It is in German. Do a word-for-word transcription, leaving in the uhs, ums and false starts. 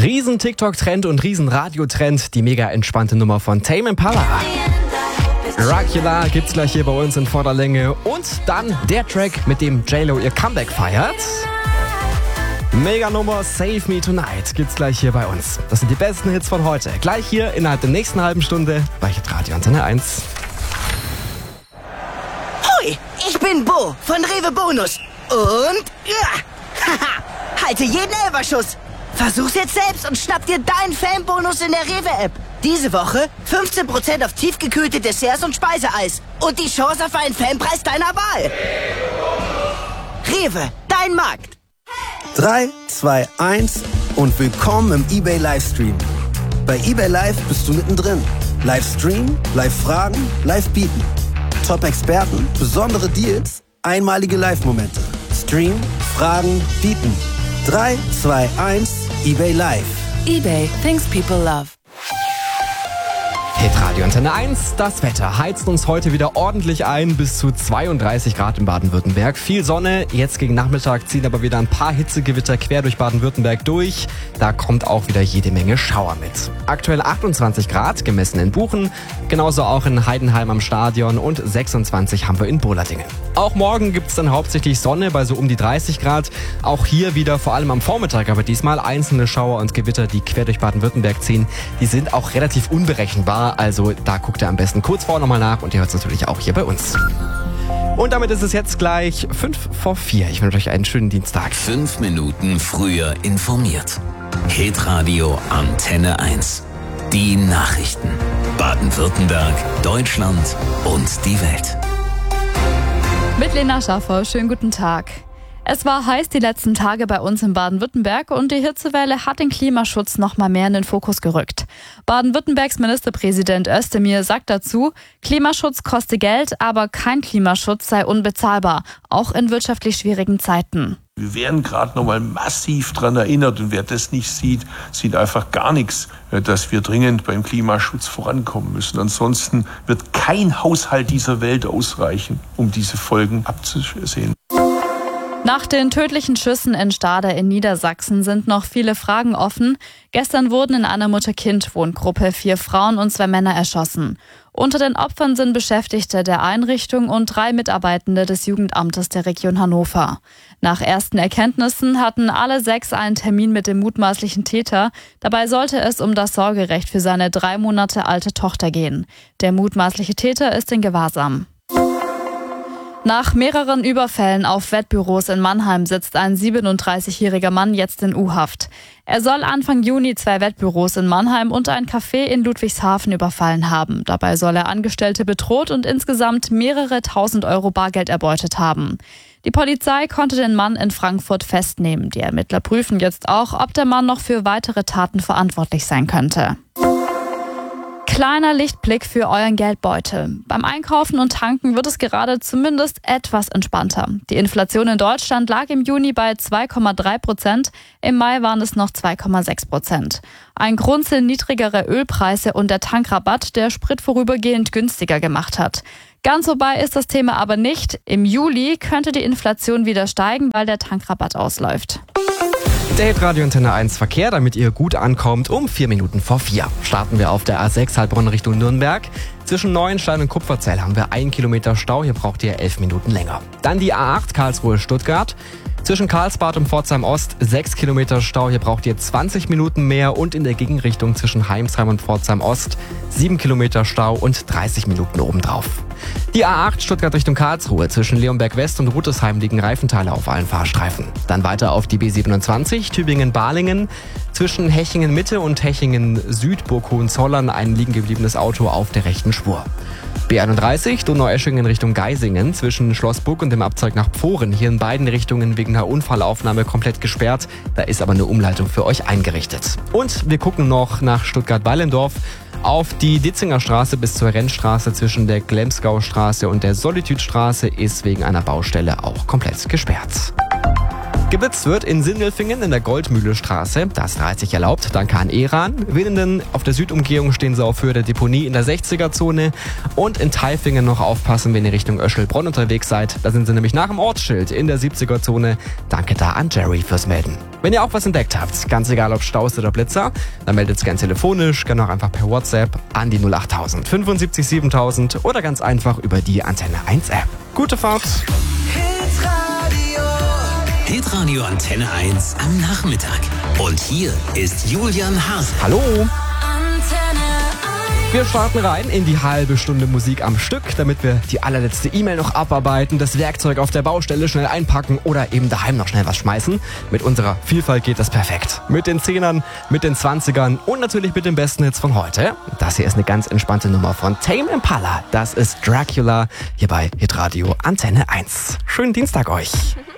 Riesen TikTok-Trend und riesen Radio-Trend, die mega entspannte Nummer von Tame Impala. Dracula gibt's gleich hier bei uns in voller Länge. Und dann der Track, mit dem J-Lo ihr Comeback feiert. Mega-Nummer Save Me Tonight gibt's gleich hier bei uns. Das sind die besten Hits von heute. Gleich hier innerhalb der nächsten halben Stunde bei Hitradio Antenne eins. Hoi, ich bin Bo von Rewe Bonus. Und ja, haha, halte jeden Elferschuss. Versuch's jetzt selbst und schnapp dir deinen Fanbonus in der Rewe-App. Diese Woche fünfzehn Prozent auf tiefgekühlte Desserts und Speiseeis. Und die Chance auf einen Fanpreis deiner Wahl. Rewe, dein Markt. drei, zwei, eins und willkommen im eBay Livestream. Bei eBay Live bist du mittendrin. Livestream, Live-Fragen, Live-Bieten. Top-Experten, besondere Deals, einmalige Live-Momente. Stream, Fragen, Bieten. drei, zwei, eins, eBay Live. eBay, things people love. Hitradio Antenne eins, das Wetter heizt uns heute wieder ordentlich ein, bis zu zweiunddreißig Grad in Baden-Württemberg. Viel Sonne, jetzt gegen Nachmittag ziehen aber wieder ein paar Hitzegewitter quer durch Baden-Württemberg durch. Da kommt auch wieder jede Menge Schauer mit. Aktuell achtundzwanzig Grad, gemessen in Buchen, genauso auch in Heidenheim am Stadion und sechsundzwanzig haben wir in Boladingen. Auch morgen gibt's dann hauptsächlich Sonne bei so um die dreißig Grad. Auch hier wieder vor allem am Vormittag, aber diesmal einzelne Schauer und Gewitter, die quer durch Baden-Württemberg ziehen. Die sind auch relativ unberechenbar. Also da guckt ihr am besten kurz vorher nochmal nach und ihr hört es natürlich auch hier bei uns. Und damit ist es jetzt gleich fünf vor vier. Ich wünsche euch einen schönen Dienstag. Fünf Minuten früher informiert. Hitradio Antenne eins. Die Nachrichten. Baden-Württemberg, Deutschland und die Welt. Mit Lena Schaffer, schönen guten Tag. Es war heiß die letzten Tage bei uns in Baden-Württemberg und die Hitzewelle hat den Klimaschutz noch mal mehr in den Fokus gerückt. Baden-Württembergs Ministerpräsident Özdemir sagt dazu, Klimaschutz koste Geld, aber kein Klimaschutz sei unbezahlbar, auch in wirtschaftlich schwierigen Zeiten. Wir werden gerade noch mal massiv daran erinnert und wer das nicht sieht, sieht einfach gar nichts, dass wir dringend beim Klimaschutz vorankommen müssen. Ansonsten wird kein Haushalt dieser Welt ausreichen, um diese Folgen abzusehen. Nach den tödlichen Schüssen in Stade in Niedersachsen sind noch viele Fragen offen. Gestern wurden in einer Mutter-Kind-Wohngruppe vier Frauen und zwei Männer erschossen. Unter den Opfern sind Beschäftigte der Einrichtung und drei Mitarbeitende des Jugendamtes der Region Hannover. Nach ersten Erkenntnissen hatten alle sechs einen Termin mit dem mutmaßlichen Täter. Dabei sollte es um das Sorgerecht für seine drei Monate alte Tochter gehen. Der mutmaßliche Täter ist in Gewahrsam. Nach mehreren Überfällen auf Wettbüros in Mannheim sitzt ein siebenunddreißigjähriger Mann jetzt in U-Haft. Er soll Anfang Juni zwei Wettbüros in Mannheim und ein Café in Ludwigshafen überfallen haben. Dabei soll er Angestellte bedroht und insgesamt mehrere tausend Euro Bargeld erbeutet haben. Die Polizei konnte den Mann in Frankfurt festnehmen. Die Ermittler prüfen jetzt auch, ob der Mann noch für weitere Taten verantwortlich sein könnte. Kleiner Lichtblick für euren Geldbeutel. Beim Einkaufen und Tanken wird es gerade zumindest etwas entspannter. Die Inflation in Deutschland lag im Juni bei zwei Komma drei Prozent, im Mai waren es noch zwei Komma sechs Prozent. Ein Grund sind niedrigere Ölpreise und der Tankrabatt, der Sprit vorübergehend günstiger gemacht hat. Ganz vorbei ist das Thema aber nicht. Im Juli könnte die Inflation wieder steigen, weil der Tankrabatt ausläuft. Der Hitradio Antenne eins Verkehr, damit ihr gut ankommt, um vier Minuten vor vier. Starten wir auf der A sechs Heilbronn Richtung Nürnberg. Zwischen Neuenstein und Kupferzell haben wir ein Kilometer Stau, hier braucht ihr elf Minuten länger. Dann die A acht Karlsruhe-Stuttgart. Zwischen Karlsbad und Pforzheim Ost sechs Kilometer Stau, hier braucht ihr zwanzig Minuten mehr und in der Gegenrichtung zwischen Heimsheim und Pforzheim Ost sieben Kilometer Stau und dreißig Minuten obendrauf. Die A acht Stuttgart Richtung Karlsruhe, zwischen Leonberg West und Rutesheim liegen Reifenteile auf allen Fahrstreifen. Dann weiter auf die B siebenundzwanzig Tübingen-Balingen, zwischen Hechingen Mitte und Hechingen Süd Burg-Hohenzollern ein liegen gebliebenes Auto auf der rechten Spur. B einunddreißig Donaueschingen Richtung Geisingen, zwischen Schlossburg und dem Abzweig nach Pfohren, hier in beiden Richtungen wegen einer Unfallaufnahme komplett gesperrt. Da ist aber eine Umleitung für euch eingerichtet. Und wir gucken noch nach Stuttgart-Weilendorf auf die Ditzinger Straße bis zur Rennstraße zwischen der Glemsgaustraße und der Solitudstraße ist wegen einer Baustelle auch komplett gesperrt. Geblitzt wird in Sindelfingen in der Goldmühlestraße. Da ist dreißig erlaubt, danke an Eran. Winnenden auf der Südumgehung stehen sie auf Höhe der Deponie in der sechziger-Zone. Und in Tailfingen noch aufpassen, wenn ihr Richtung Öschelbronn unterwegs seid. Da sind sie nämlich nach dem Ortsschild in der siebziger-Zone. Danke da an Jerry fürs Melden. Wenn ihr auch was entdeckt habt, ganz egal ob Staus oder Blitzer, dann meldet es gern telefonisch, gerne auch einfach per WhatsApp an die null achttausend fünfundsiebzig siebentausend oder ganz einfach über die Antenne eins App. Gute Fahrt! Hitradio Antenne eins am Nachmittag. Und hier ist Julian Haas. Hallo! Wir starten rein in die halbe Stunde Musik am Stück, damit wir die allerletzte E-Mail noch abarbeiten, das Werkzeug auf der Baustelle schnell einpacken oder eben daheim noch schnell was schmeißen. Mit unserer Vielfalt geht das perfekt. Mit den Zehnern, mit den Zwanzigern und natürlich mit den besten Hits von heute. Das hier ist eine ganz entspannte Nummer von Tame Impala. Das ist Dracula hier bei Hitradio Antenne eins. Schönen Dienstag euch.